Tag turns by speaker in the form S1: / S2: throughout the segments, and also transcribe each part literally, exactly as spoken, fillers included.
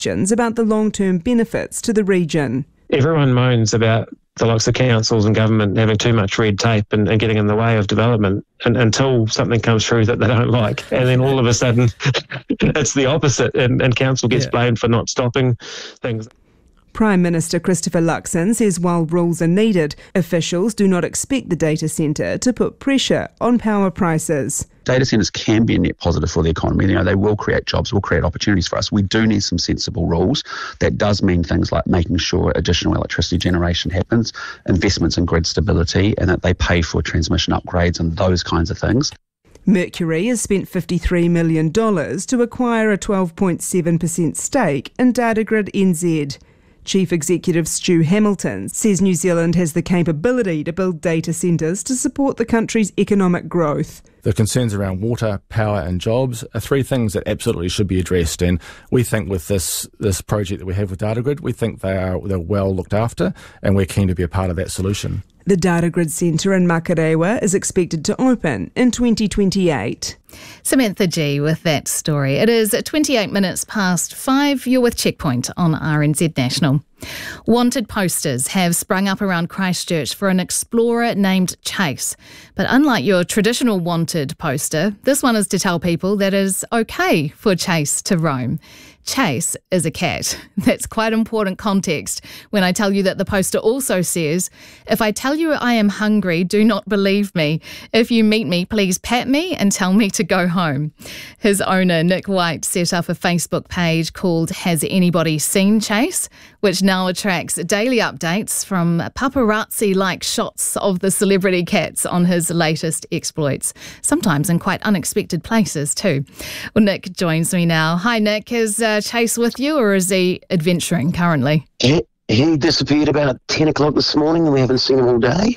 S1: about the long-term benefits to the region.
S2: Everyone moans about the likes of councils and government having too much red tape and, and getting in the way of development and, until something comes through that they don't like. And then all of a sudden it's the opposite and, and council gets yeah. blamed for not stopping things.
S1: Prime Minister Christopher Luxon says while rules are needed, officials do not expect the data centre to put pressure on power prices.
S3: Data centres can be a net positive for the economy. You know, they will create jobs, will create opportunities for us. We do need some sensible rules. That does mean things like making sure additional electricity generation happens, investments in grid stability, and that they pay for transmission upgrades and those kinds of things.
S1: Mercury has spent fifty-three million dollars to acquire a twelve point seven percent stake in Datagrid N Z. Chief Executive Stu Hamilton says New Zealand has the capability to build data centres to support the country's economic growth.
S4: The concerns around water, power and jobs are three things that absolutely should be addressed, and we think with this this project that we have with Datagrid, we think they are they're well looked after and we're keen to be a part of that solution.
S1: The Datagrid Centre in Makarewa is expected to open in twenty twenty-eight.
S5: Samantha G with that story. It is twenty-eight minutes past five. You're with Checkpoint on R N Z National. Wanted posters have sprung up around Christchurch for an explorer named Chase. But unlike your traditional wanted poster, this one is to tell people that it is okay for Chase to roam. Chase is a cat. That's quite important context when I tell you that the poster also says, if I tell you I am hungry, do not believe me. If you meet me, please pat me and tell me to go home. His owner, Nick White, set up a Facebook page called Has Anybody Seen Chase?, which now attracts daily updates from paparazzi-like shots of the celebrity cats on his latest exploits, sometimes in quite unexpected places too. Well, Nick joins me now. Hi, Nick. Is uh, Chase with you or is he adventuring currently?
S6: He, he disappeared about ten o'clock this morning and we haven't seen him all day.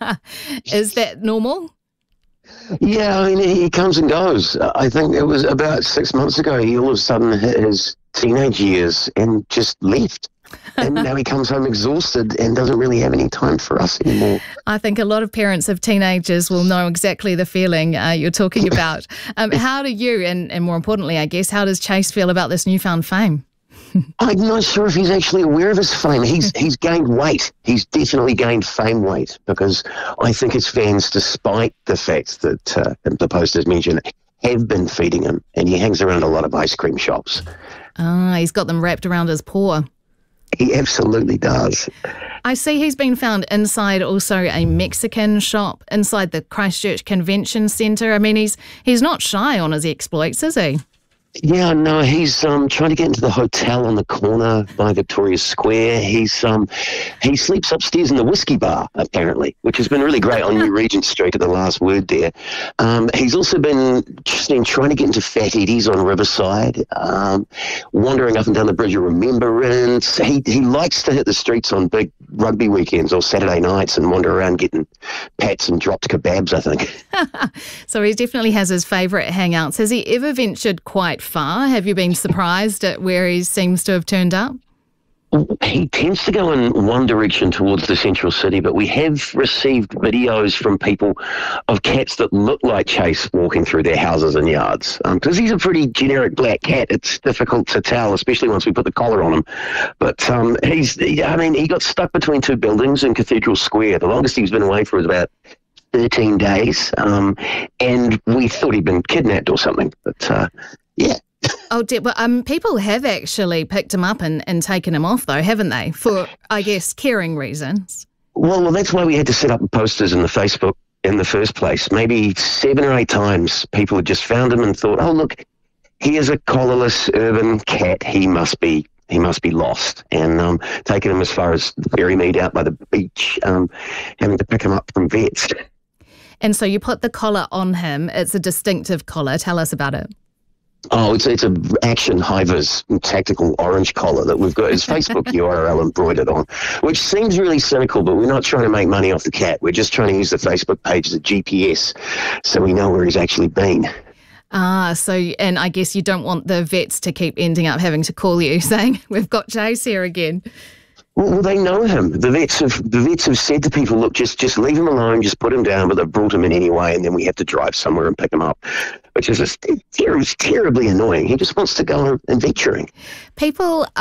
S5: Is that normal?
S6: Yeah, I mean, he comes and goes. I think it was about six months ago he all of a sudden hit his teenage years and just left. And now he comes home exhausted and doesn't really have any time for us anymore.
S5: I think a lot of parents of teenagers will know exactly the feeling uh, you're talking about. Um, how do you, and, and more importantly, I guess, how does Chase feel about this newfound fame?
S6: I'm not sure if he's actually aware of his fame. He's he's gained weight. He's definitely gained fame weight because I think his fans, despite the fact that uh, the posters mentioned, have been feeding him, and he hangs around a lot of ice cream shops.
S5: Ah, he's got them wrapped around his paw.
S6: He absolutely does.
S5: I see he's been found inside also a Mexican shop, inside the Christchurch Convention Centre. I mean, he's he's not shy on his exploits, is he?
S6: Yeah, no, he's um, trying to get into the hotel on the corner by Victoria Square. He's um, he sleeps upstairs in the whiskey bar, apparently, which has been really great on New Regent Street at the last word there. Um, he's also been just been trying to get into Fat Eddie's on Riverside, um, wandering up and down the Bridge of Remembrance. He, he likes to hit the streets on big rugby weekends or Saturday nights and wander around getting pats and dropped kebabs, I think.
S5: So he definitely has his favourite hangouts. Has he ever ventured quite far? Have you been surprised at where he seems to have turned up?
S6: He tends to go in one direction towards the central city, but we have received videos from people of cats that look like Chase walking through their houses and yards. Because um, he's a pretty generic black cat, it's difficult to tell, especially once we put the collar on him. But um, he's, he, I mean, he got stuck between two buildings in Cathedral Square. The longest he's been away for is about thirteen days, um, and we thought he'd been kidnapped or something. But uh, yeah.
S5: Oh, dear. Well, um, people have actually picked him up and, and taken him off, though, haven't they? For, I guess, caring reasons.
S6: Well, well, that's why we had to set up posters in the Facebook in the first place. Maybe seven or eight times people had just found him and thought, oh, look, here's a collarless urban cat. He must be he must be lost. And um, taking him as far as Berrymead out by the beach, um, having to pick him up from vets.
S5: And so you put the collar on him. It's a distinctive collar. Tell us about it.
S6: Oh, it's it's a Action Hivers tactical orange collar that we've got his Facebook U R L embroidered on, which seems really cynical, but we're not trying to make money off the cat. We're just trying to use the Facebook page as a G P S so we know where he's actually been.
S5: Ah, so, and I guess you don't want the vets to keep ending up having to call you saying, we've got Chase here again.
S6: Well, well, they know him. The vets have the vets have said to people, look, just just leave him alone, just put him down, but they've brought him in anyway, and then we have to drive somewhere and pick him up, which is just ter- terribly annoying. He just wants to go and, and vet touring.
S5: People